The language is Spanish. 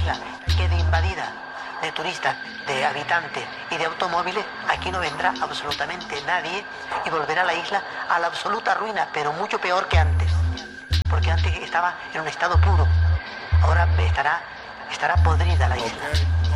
isla quede invadida de turistas, de habitantes y de automóviles, aquí no vendrá absolutamente nadie y volverá la isla a la absoluta ruina, pero mucho peor que antes. Porque antes estaba en un estado puro, ahora estará podrida la isla.